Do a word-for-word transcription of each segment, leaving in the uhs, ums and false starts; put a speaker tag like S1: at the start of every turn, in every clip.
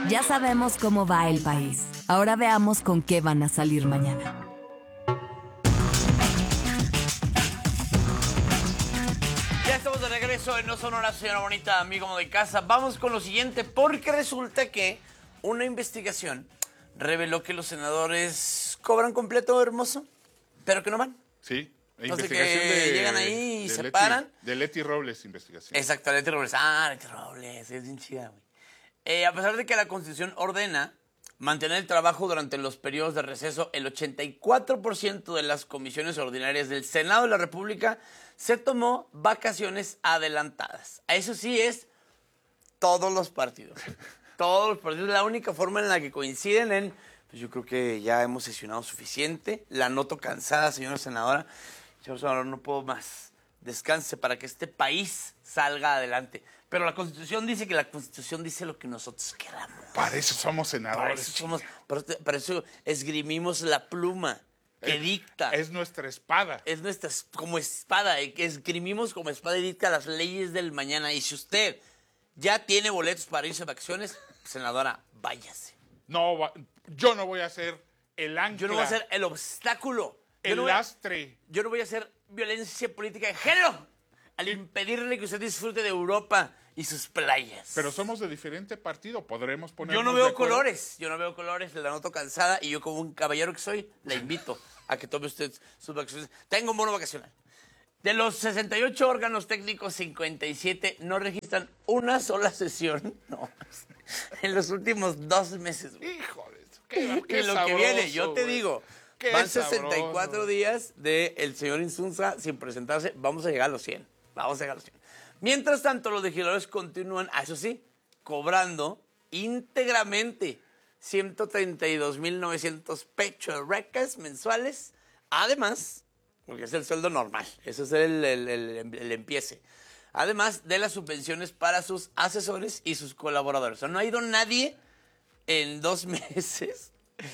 S1: Ya sabemos cómo va el país. Ahora veamos con qué van a salir mañana.
S2: Ya estamos de regreso en No Sonora, señora bonita, amigo de casa. Vamos con lo siguiente, porque resulta que una investigación reveló que los senadores cobran completo hermoso, pero que no van.
S3: Sí,
S2: Entonces
S3: investigación
S2: que
S3: de...
S2: llegan ahí y
S3: de
S2: se
S3: Leti,
S2: paran.
S3: De Leti Robles, investigación.
S2: Exacto, Leti Robles. Ah, Leti Robles, es bien chida, güey. Eh, a pesar de que la Constitución ordena mantener el trabajo durante los periodos de receso, el ochenta y cuatro por ciento de las comisiones ordinarias del Senado de la República se tomó vacaciones adelantadas. Eso sí es todos los partidos. Todos los partidos. La única forma en la que coinciden en, pues yo creo que ya hemos sesionado suficiente. La noto cansada, señora senadora. Señor senador, no puedo más. Descanse para que este país salga adelante. Pero la Constitución dice que la Constitución dice lo que nosotros queramos.
S3: Para eso somos senadores.
S2: Para eso, somos, para, para eso esgrimimos la pluma que
S3: es,
S2: dicta.
S3: Es nuestra espada.
S2: Es nuestra como espada. Que esgrimimos como espada y dicta las leyes del mañana. Y si usted ya tiene boletos para irse de vacaciones, senadora, váyase.
S3: No, yo no voy a ser el ancla.
S2: Yo no voy a ser el obstáculo.
S3: El
S2: yo no
S3: lastre.
S2: A, yo no voy a hacer violencia política de género al impedirle que usted disfrute de Europa y sus playas.
S3: Pero somos de diferente partido, podremos poner.
S2: Yo no veo colores, yo no veo colores, la noto cansada y yo como un caballero que soy, la invito a que tome usted sus vacaciones. Tengo un bono vacacional. De los sesenta y ocho órganos técnicos, cincuenta y siete no registran una sola sesión, no, en los últimos dos meses.
S3: Híjole, qué, qué
S2: y lo
S3: sabroso,
S2: que viene, yo te
S3: güey.
S2: digo,
S3: Qué
S2: van sesenta y cuatro
S3: sabroso.
S2: días del señor Insunza sin presentarse, vamos a llegar a los cien, vamos a llegar a los cien. Mientras tanto, los legisladores continúan, ah, eso sí, cobrando íntegramente ciento treinta y dos mil novecientos pechorrecas mensuales, además, porque es el sueldo normal, ese es el, el, el, el empiece, además de las subvenciones para sus asesores y sus colaboradores. O sea, no ha ido nadie en dos meses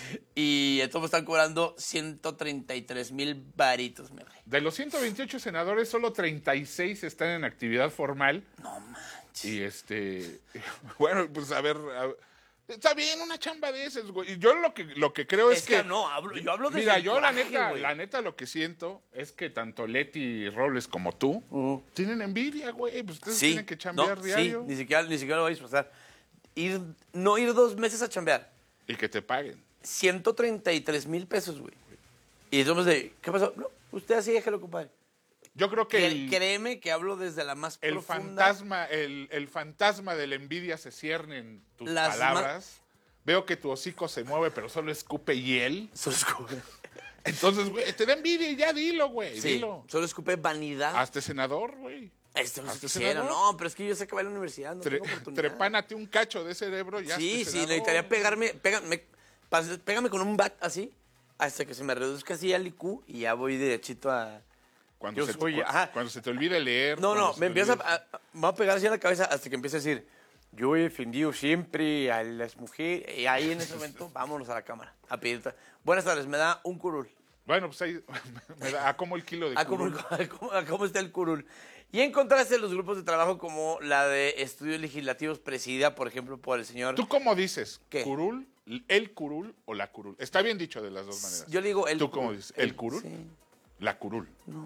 S2: y entonces están cobrando ciento treinta y tres mil varitos, mi rey.
S3: De los ciento veintiocho senadores, solo treinta y seis están en actividad formal.
S2: No manches.
S3: Y este, bueno, pues a ver, a ver, está bien una chamba de esas, güey. Y yo lo que, lo que creo es,
S2: Es que no, hablo- yo hablo desde
S3: Mira,
S2: el
S3: yo la
S2: coraje,
S3: neta,
S2: güey.
S3: la neta lo que siento es que tanto Leti Robles como tú
S2: Uh-huh.
S3: tienen envidia, güey. Pues ustedes
S2: Sí,
S3: tienen que chambear
S2: no,
S3: diario.
S2: sí, ni siquiera, ni siquiera lo voy a disfrazar. Ir, no ir dos meses a chambear.
S3: Y que te paguen.
S2: ciento treinta y tres mil pesos, güey. Y entonces, de, ¿qué pasó? No, usted así déjelo, compadre.
S3: Yo creo que
S2: Que
S3: el,
S2: créeme que hablo desde la más
S3: el
S2: profunda.
S3: fantasma, el, el fantasma de la envidia se cierne en tus
S2: Las
S3: palabras. Veo que tu hocico se mueve, pero solo escupe hiel.
S2: Solo escupe,
S3: Entonces, güey, te da envidia y ya dilo, güey.
S2: sí,
S3: Dilo.
S2: solo escupe vanidad.
S3: Hazte senador, güey.
S2: Esto no
S3: hazte
S2: quisiera,
S3: senador.
S2: no, pero es que yo sé que va a la universidad, no
S3: Tre-
S2: tengo oportunidad.
S3: trepánate un cacho de cerebro y
S2: Sí,
S3: hazte
S2: sí,
S3: senador.
S2: necesitaría pegarme, pégame, pas- pégame con un bat así, hasta que se me reduzca así al I Q y ya voy derechito a...
S3: Cuando,
S2: Yo
S3: se,
S2: soy-
S3: cu-
S2: ajá.
S3: cuando se te olvide leer.
S2: No,
S3: cuando
S2: no,
S3: se
S2: me
S3: te
S2: empieza
S3: olvide-
S2: a, a- me va a pegar así en la cabeza hasta que empiece a decir, yo he defendido siempre a las mujeres, y ahí en ese momento, vámonos a la cámara, a pedir... Buenas tardes, me da un curul.
S3: Bueno, pues ahí me da a como el kilo de
S2: A cómo,
S3: curul.
S2: a cómo- a cómo está el curul. Y en contraste, los grupos de trabajo como la de estudios legislativos presidida, por ejemplo, por el señor...
S3: ¿Tú cómo dices?
S2: ¿Qué?
S3: ¿Curul? ¿El curul o la curul? Está bien dicho de las dos maneras.
S2: Yo le digo el
S3: ¿Tú cómo
S2: curul.
S3: dices? ¿El curul?
S2: Sí,
S3: La curul.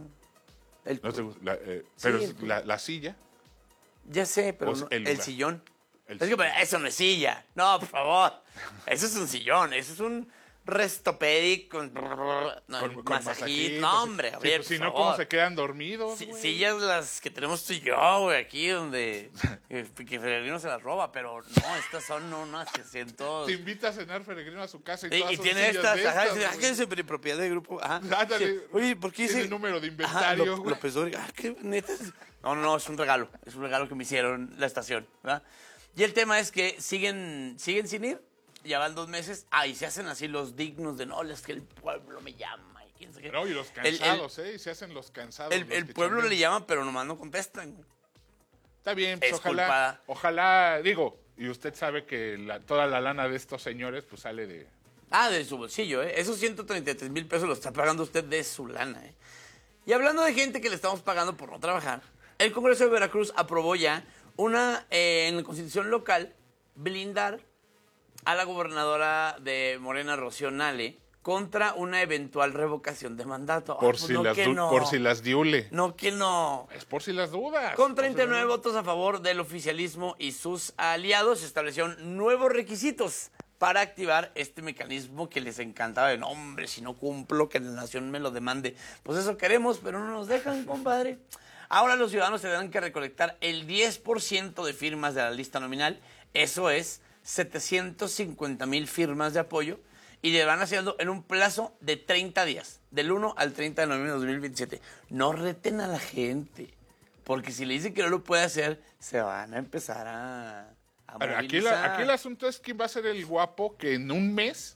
S2: el
S3: ¿No te
S2: curul.
S3: gusta? La, eh, pero
S2: Sí,
S3: es
S2: el curul.
S3: la, la silla.
S2: Ya sé, pero
S3: Pues
S2: no-
S3: el
S2: el,
S3: lugar.
S2: sillón.
S3: El
S2: es que
S3: sillón.
S2: pero eso no es silla. No, por favor. Eso es un sillón. Eso es un restopedic con, no,
S3: Con, con
S2: masajito.
S3: masajitos.
S2: No, hombre,
S3: Sí,
S2: a ver,
S3: pues, si
S2: por
S3: no, ¿cómo
S2: favor.
S3: se quedan dormidos?
S2: Si-
S3: güey?
S2: sillas las que tenemos tú y yo, güey, aquí donde que, que Peregrino se las roba, pero no, estas son unas que siento...
S3: Te invita a cenar Peregrino a su casa y,
S2: Y,
S3: todas
S2: y
S3: son
S2: tiene
S3: sillas
S2: estas,
S3: de
S2: ajá,
S3: estas,
S2: dice, ah,
S3: güey.
S2: que es de propiedad del grupo, ajá.
S3: Ándale.
S2: Sí. Oye, ¿por qué
S3: Tiene
S2: dice?
S3: número de
S2: Ajá,
S3: inventario,
S2: Lo-
S3: güey.
S2: López Dóriga, ah, qué neta. es- No, no, no, es un regalo, es un regalo que me hicieron la estación, ¿verdad? Y el tema es que siguen, siguen sin ir, ya van dos meses, ah, y se hacen así los dignos de, no, es que el pueblo me llama, y quién sabe qué.
S3: No, y los
S2: El- el-
S3: cansados, ¿eh? Y se hacen los cansados.
S2: El,
S3: los
S2: el
S3: que
S2: pueblo
S3: chambean.
S2: le llama, pero nomás no contestan.
S3: Está bien, pues
S2: Es
S3: ojalá,
S2: culpada.
S3: ojalá, digo, y usted sabe que la- toda la lana de estos señores pues sale de...
S2: Ah, de su bolsillo, ¿eh? Esos ciento treinta y tres mil pesos los está pagando usted de su lana, ¿eh? Y hablando de gente que le estamos pagando por no trabajar, el Congreso de Veracruz aprobó ya una, eh, en la Constitución local, blindar a la gobernadora de Morena, Rocío Nale, contra una eventual revocación de mandato.
S3: Por,
S2: Ah,
S3: si
S2: no,
S3: las
S2: que
S3: du-
S2: no.
S3: por si las diule.
S2: No, que no.
S3: Es por si las dudas.
S2: Con
S3: Por si
S2: treinta y nueve
S3: las dudas.
S2: votos a favor del oficialismo y sus aliados, se establecieron nuevos requisitos para activar este mecanismo que les encantaba. De, no, hombre, si no cumplo, que la nación me lo demande. Pues eso queremos, pero no nos dejan, compadre. Ahora los ciudadanos tendrán que recolectar el diez por ciento de firmas de la lista nominal. Eso es setecientos cincuenta mil firmas de apoyo. Y le van haciendo en un plazo de treinta días, del uno al treinta de noviembre de dos mil veintisiete. No reten a la gente, porque si le dicen que no lo puede hacer, se van a empezar a, a
S3: A ver, aquí,
S2: movilizar.
S3: la- aquí el asunto es quién va a ser el guapo que en un mes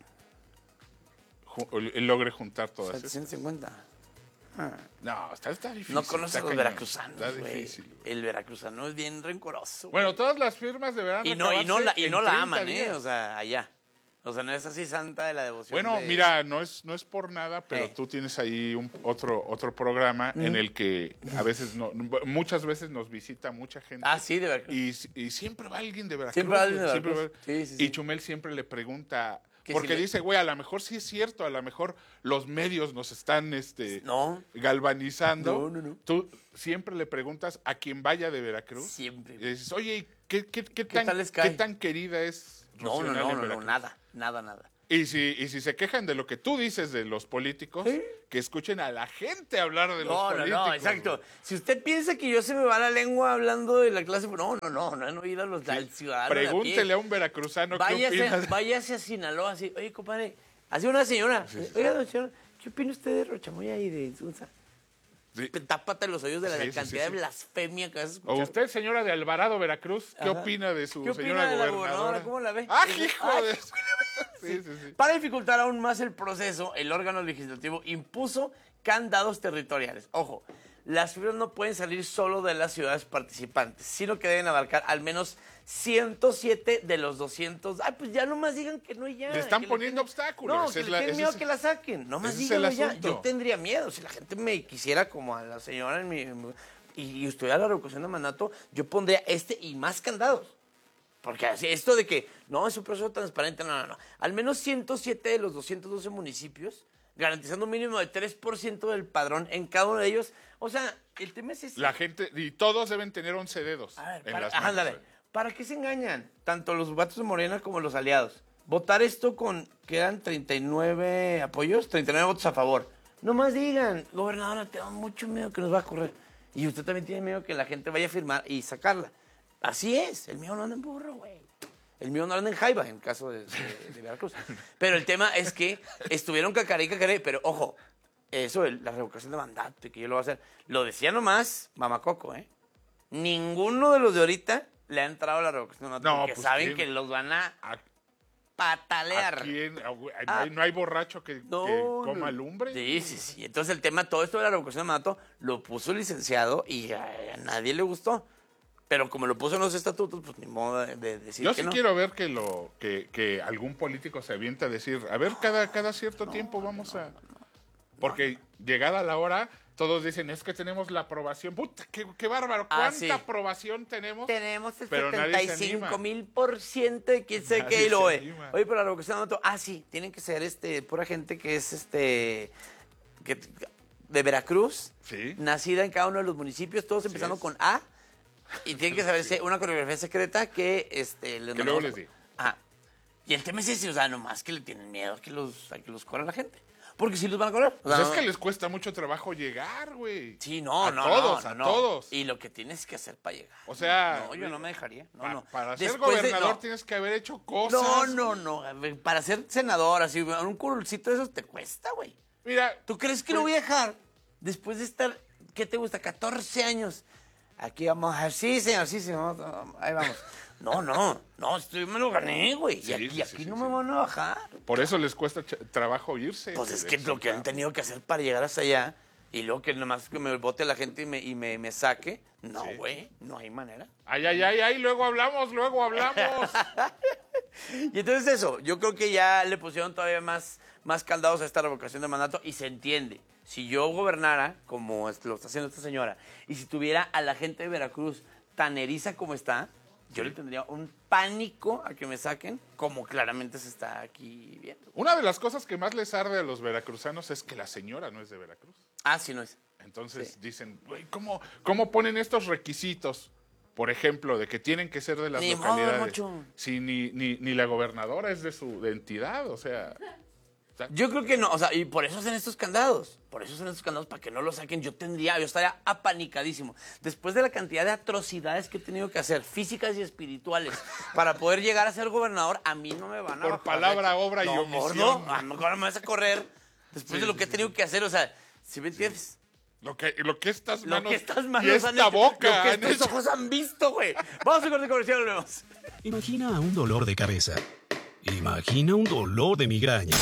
S3: ju- logre juntar todas esas.
S2: setecientos cincuenta.
S3: No, está, está difícil.
S2: No conoces
S3: está
S2: a los
S3: cañón,
S2: veracruzanos,
S3: Está
S2: güey.
S3: difícil. güey.
S2: El veracruzano es bien rencoroso.
S3: Bueno, todas las firmas deberán
S2: y no, y no la, y
S3: recabarse
S2: no
S3: en
S2: la
S3: treinta
S2: aman, ¿eh?
S3: días.
S2: O sea, allá. O sea, no es así santa de la devoción.
S3: Bueno,
S2: de-
S3: mira, no es, no es por nada, pero
S2: Eh.
S3: tú tienes ahí un, otro, otro programa en el que a veces, no, muchas veces nos visita mucha gente.
S2: Ah, sí, de Veracruz.
S3: Y, y siempre va alguien de Veracruz.
S2: Siempre va alguien de
S3: güey, siempre
S2: Veracruz.
S3: va-
S2: Sí, sí, sí.
S3: Y Chumel siempre le pregunta,
S2: Que
S3: porque
S2: si le-
S3: dice, güey, a lo mejor sí es cierto, a lo mejor los medios nos están este,
S2: No.
S3: galvanizando.
S2: No, no, no.
S3: Tú siempre le preguntas a quien vaya de Veracruz.
S2: Siempre.
S3: Y dices, oye, ¿y ¿qué, qué, qué,
S2: ¿Qué
S3: tan,
S2: tal les cae?
S3: qué tan querida es
S2: No,
S3: Rocío
S2: no,
S3: Nale
S2: no,
S3: en
S2: no, no,
S3: Veracruz?
S2: nada, nada, nada.
S3: Y si, y si se quejan de lo que tú dices de los políticos, que escuchen a la gente hablar de los
S2: No, no,
S3: políticos.
S2: no, exacto.
S3: güey.
S2: Si usted piensa que yo se me va la lengua hablando de la clase, no, no, no, no han oído a los, al ciudadano. de a pie.
S3: Pregúntele a un veracruzano qué
S2: Váyase,
S3: opina. de-
S2: váyase a Sinaloa, así, oye, compadre, así una señora, oiga, don señor, ¿qué opina usted de Rochamoya y de Sunza?
S3: Sí.
S2: Tápate los oídos de la
S3: Sí, sí,
S2: cantidad
S3: sí, sí.
S2: de blasfemia que vas a
S3: O
S2: escuchar.
S3: usted, señora de Alvarado, Veracruz, ¿qué
S2: Ajá.
S3: opina de su
S2: ¿Qué opina
S3: señora
S2: de la
S3: gobernadora?
S2: gobernadora? ¿Cómo la ve?
S3: ¡Ah,
S2: Dice,
S3: hijo
S2: "Ay,
S3: de...! Sí, sí, sí.
S2: Para dificultar aún más el proceso, el órgano legislativo impuso candados territoriales. Ojo, las firmas no pueden salir solo de las ciudades participantes, sino que deben abarcar al menos ciento siete de los doscientos. Ay, pues ya nomás digan que no y ya.
S3: Le están
S2: que
S3: poniendo
S2: tienen-
S3: obstáculos,
S2: No,
S3: esa
S2: que
S3: es
S2: le
S3: la-
S2: tienen
S3: ese
S2: miedo
S3: es-
S2: que la saquen. Nomás
S3: ese es el
S2: díganlo ya.
S3: asunto.
S2: Yo tendría miedo. Si la gente me quisiera como a la señora en mi, y, y estuviera la revocación de mandato, yo pondría este y más candados. Porque así, esto de que no es un proceso transparente, no, no, no. Al menos ciento siete de los doscientos doce municipios, garantizando un mínimo de tres por ciento del padrón en cada uno de ellos. O sea, el tema es ese.
S3: La gente, y todos deben tener once dedos
S2: A ver,
S3: en
S2: para,
S3: las
S2: ajá,
S3: manos.
S2: ándale. ¿Para qué se engañan? Tanto los vatos de Morena como los aliados. Votar esto con, quedan treinta y nueve apoyos, treinta y nueve votos a favor. Nomás digan, gobernadora, tengo mucho miedo que nos va a correr. Y usted también tiene miedo que la gente vaya a firmar y sacarla. Así es, el mío no anda en burro, güey. El mío no anda en jaiba, en caso de, de- de Veracruz. Pero el tema es que estuvieron cacaré y cacaré, pero ojo, eso de la revocación de mandato y que yo lo voy a hacer, lo decía nomás Mamacoco, ¿eh? Ninguno de los de ahorita le ha entrado a la revocación de mandato
S3: No,
S2: porque
S3: pues,
S2: saben
S3: ¿quién?
S2: que los van a
S3: ¿A,
S2: patalear.
S3: a quién? ¿A- güey, no,
S2: Ah.
S3: hay, no hay borracho que,
S2: No,
S3: que coma
S2: no.
S3: lumbre?
S2: Sí, sí, sí. Entonces el tema, todo esto de la revocación de mandato, lo puso el licenciado y a, a nadie le gustó. Pero como lo puso en los estatutos, pues ni modo de, de decir
S3: Yo
S2: que
S3: sí
S2: no.
S3: quiero ver que lo que, que algún político se avienta a decir, a ver, cada, cada cierto tiempo vamos a... Porque llegada la hora, todos dicen, es que tenemos la aprobación. ¡Puta, qué, qué bárbaro!
S2: Ah,
S3: ¿Cuánta
S2: sí.
S3: aprobación tenemos?
S2: Tenemos el
S3: Pero nadie se
S2: setenta y cinco
S3: anima.
S2: mil por ciento de quién sé
S3: Nadie
S2: qué y lo
S3: se
S2: ve.
S3: anima.
S2: Oye, pero la revocación de mandato, ah, sí, tienen que ser este, pura gente que es este, que, de Veracruz,
S3: Sí.
S2: nacida en cada uno de los municipios, todos empezando
S3: es.
S2: con A, y tienen que saberse una coreografía secreta que este, les
S3: Que luego
S2: mandamos-
S3: les digo.
S2: Ajá. Y el tema es ese, o sea, nomás que le tienen miedo a que los, a que los corra la gente. Porque sí los van a correr. O
S3: Pues
S2: sea,
S3: es
S2: no-
S3: que les cuesta mucho trabajo llegar, güey.
S2: Sí, no,
S3: a
S2: no,
S3: todos,
S2: no,
S3: a
S2: no.
S3: todos.
S2: Y lo que tienes que hacer para llegar.
S3: O sea,
S2: No, yo no me dejaría. No,
S3: pa-
S2: no.
S3: para ser
S2: Después de-
S3: gobernador
S2: no.
S3: tienes que haber hecho cosas.
S2: No, no, no. A ver, para ser senador, así, un curulcito de esos te cuesta, güey.
S3: Mira,
S2: ¿Tú crees que lo voy a dejar después de estar, qué te gusta, catorce años? Aquí vamos a sí, señor, sí, señor. Ahí vamos. No, no, no, esto yo me lo gané, güey. Y
S3: Sí,
S2: aquí,
S3: sí,
S2: aquí
S3: sí,
S2: no
S3: sí,
S2: me
S3: sí.
S2: van a bajar.
S3: por eso les cuesta ch- trabajo irse.
S2: Pues
S3: güey,
S2: es
S3: de
S2: que lo que han
S3: Sonora.
S2: tenido que hacer para llegar hasta allá y luego que nomás que me vote la gente y me, y me, me saque. No,
S3: Sí.
S2: güey, no hay manera.
S3: Ay, ay, ay, ay, luego hablamos, luego hablamos.
S2: Y entonces eso, yo creo que ya le pusieron todavía más, más caldados a esta revocación de mandato y se entiende. Si yo gobernara, como es- lo está haciendo esta señora, y si tuviera a la gente de Veracruz tan eriza como está, Yo le tendría un pánico a que me saquen, como claramente se está aquí viendo.
S3: Una de las cosas que más les arde a los veracruzanos es que la señora no es de Veracruz.
S2: Ah, sí, no es.
S3: Entonces
S2: Sí.
S3: dicen, güey, ¿cómo, ¿cómo ponen estos requisitos? Por ejemplo, de que tienen que ser de las
S2: Ni modo,
S3: localidades.
S2: Mocho.
S3: Si ni, ni, ni la gobernadora es de su de entidad, o sea... o sea,
S2: Yo creo que no, o sea, y por eso hacen estos candados. Por eso hacen estos candados, para que no lo saquen. Yo tendría, yo estaría apanicadísimo. Después de la cantidad de atrocidades que he tenido que hacer, físicas y espirituales, para poder llegar a ser gobernador, a mí no me van a
S3: Por
S2: bajar.
S3: palabra, obra y
S2: No,
S3: omisión.
S2: gordo, a lo mejor me vas a correr después
S3: Sí,
S2: de lo
S3: sí,
S2: que he tenido que hacer. O sea, ¿sí me entiendes?
S3: Lo que, lo que estas
S2: Lo
S3: manos
S2: que estas manos
S3: y
S2: han
S3: esta
S2: hecho,
S3: boca
S2: lo que
S3: han
S2: estos
S3: hecho.
S2: ojos han visto, güey. Vamos a corte comercial, volvemos.
S4: Imagina un dolor de cabeza. Imagina un dolor de migraña.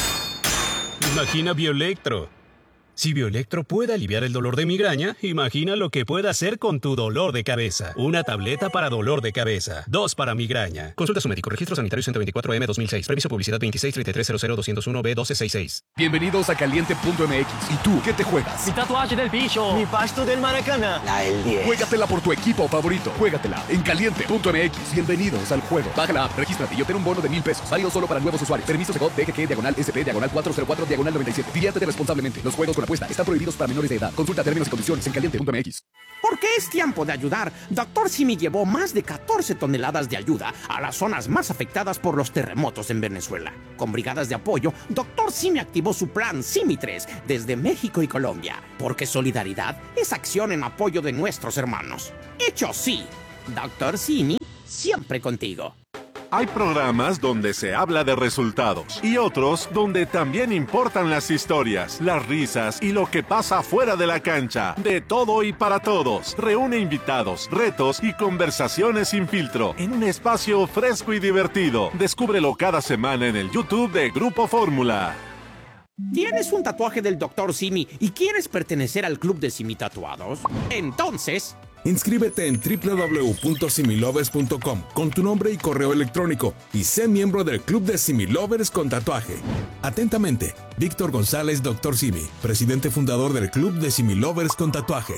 S4: Imagina Bioelectro. Si Bioelectro puede aliviar el dolor de migraña, imagina lo que puede hacer con tu dolor de cabeza. Una tableta para dolor de cabeza. Dos para migraña. Consulta a su médico. Registro sanitario ciento veinticuatro M dos mil seis. Permiso publicidad veintiséis treinta y tres cero cero doscientos uno B doce sesenta y seis.
S5: Bienvenidos a Caliente punto M X. ¿Y tú qué te juegas?
S6: Mi tatuaje del bicho. Mi pasto del Maracaná. La del diez.
S5: Juégatela por tu equipo favorito. Juégatela en Caliente punto M X. Bienvenidos al juego. Baja la app, regístrate y obtén un bono de mil pesos. Válido solo para nuevos usuarios. Permiso Segov D G G diagonal S P diagonal cuatro cero cuatro diagonal noventa y siete. Diviértete responsablemente. Los juegos con apuesta están prohibidos para menores de edad. Consulta términos y condiciones en Caliente punto M X.
S7: Porque es tiempo de ayudar, Doctor Simi llevó más de catorce toneladas de ayuda a las zonas más afectadas por los terremotos en Venezuela. Con brigadas de apoyo, Doctor Simi activó su plan Simi tres desde México y Colombia. Porque solidaridad es acción en apoyo de nuestros hermanos. Hecho sí, Doctor Simi, siempre contigo.
S8: Hay programas donde se habla de resultados y otros donde también importan las historias, las risas y lo que pasa fuera de la cancha. De todo y para todos. Reúne invitados, retos y conversaciones sin filtro en un espacio fresco y divertido. Descúbrelo cada semana en el YouTube de Grupo Fórmula.
S7: ¿Tienes un tatuaje del Doctor Simi y quieres pertenecer al club de Simi Tatuados? Entonces...
S9: inscríbete en doble u doble u doble u punto similovers punto com con tu nombre y correo electrónico y sé miembro del Club de Similovers con tatuaje. Atentamente, Víctor González, Doctor Simi, presidente fundador del Club de Similovers con tatuaje.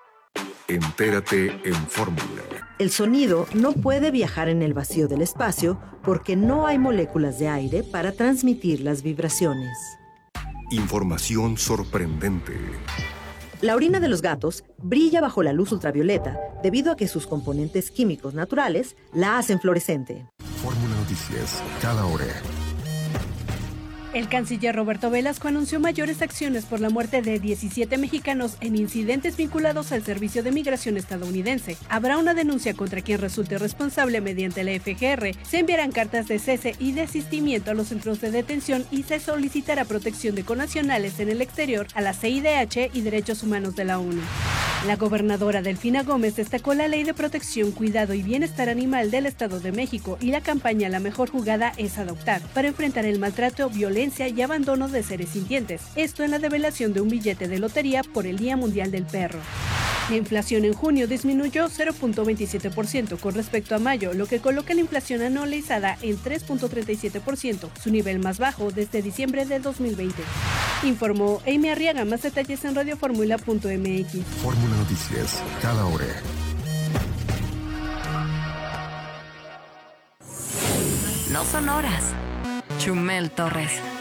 S10: Entérate en Fórmula.
S11: El sonido no puede viajar en el vacío del espacio porque no hay moléculas de aire para transmitir las vibraciones.
S10: Información sorprendente.
S11: La orina de los gatos brilla bajo la luz ultravioleta debido a que sus componentes químicos naturales la hacen fluorescente.
S10: Fórmula Noticias, cada hora.
S12: El canciller Roberto Velasco anunció mayores acciones por la muerte de diecisiete mexicanos en incidentes vinculados al Servicio de Migración estadounidense. Habrá una denuncia contra quien resulte responsable mediante la F G R, se enviarán cartas de cese y desistimiento a los centros de detención y se solicitará protección de connacionales en el exterior a la C I D H y Derechos Humanos de la ONU. La gobernadora Delfina Gómez destacó la Ley de Protección, Cuidado y Bienestar Animal del Estado de México y la campaña La Mejor Jugada es Adoptar, para enfrentar el maltrato, violencia y abandono de seres sintientes. Esto en la develación de un billete de lotería por el Día Mundial del Perro. La inflación en junio disminuyó cero punto veintisiete por ciento con respecto a mayo, lo que coloca la inflación anualizada en tres punto treinta y siete por ciento, su nivel más bajo desde diciembre de dos mil veinte. Informó Amy Arriaga. Más detalles en radioformula punto m x.
S10: Fórmula Noticias, cada hora.
S1: No son horas. Chumel Torres.